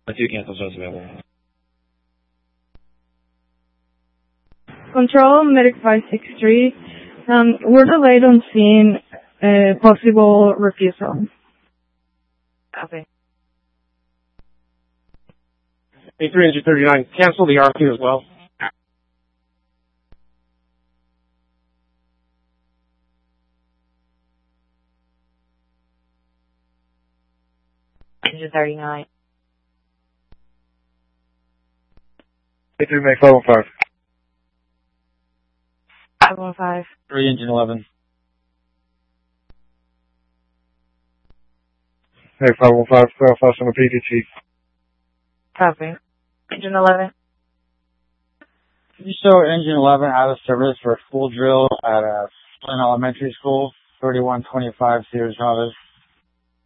2 cancel service available. Control, Medic 563. We're delayed on seeing a possible refusal. Okay. A3 engine 39, cancel the R2 as well. Engine 39. A3 make 515. 515. 3 engine 11. Hey, 515, Belfast on the PDT. Copy. Engine 11. You show engine 11 out of service for full drill at Flynn Elementary School, 3125 Sears Harvest.